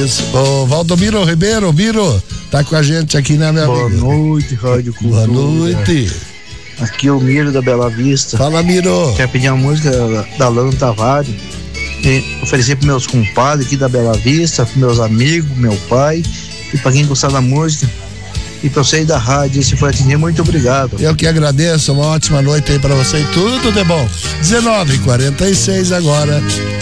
Isso. Ô, Valdomiro Ribeiro, Biro, tá com a gente aqui, né, meu amigo? Boa noite, Rádio Cultura. Boa noite. Aqui é o Miro da Bela Vista. Fala, Miro. Quero pedir uma música da Lana Tavares e oferecer para meus compadres aqui da Bela Vista, para meus amigos, meu pai e para quem gostar da música. E para vocês da rádio, se for atender, muito obrigado. Eu que agradeço, uma ótima noite aí para você e tudo de bom. 19h46 agora.